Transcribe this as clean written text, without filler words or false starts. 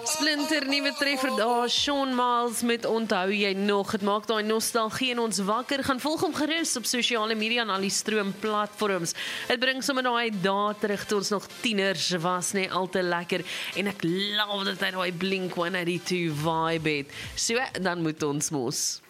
Splinter nuwe treffer daar, Shawn Miles met Onthou jy nog, het maak daai nostalgie in ons wakker, gaan volg hom gerus op sosiale media en al die stroomplatforms. Het bring sommer daai dae terug toe ons nog tieners was, nie al te lekker, en ek love dat hy daai Blink-182 vibe het. So, dan moet ons mos.